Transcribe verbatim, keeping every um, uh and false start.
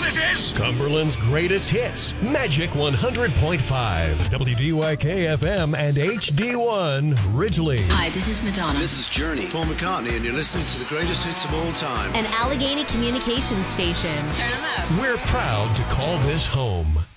this is? Cumberland's greatest hits. Magic one hundred point five. W D Y K F M and H D one, Ridgely. Hi, this is Madonna. This is Journey. Paul McCartney, and you're listening to the greatest hits of all time. An Allegheny Communications station. Turn them up. We're proud to call this home.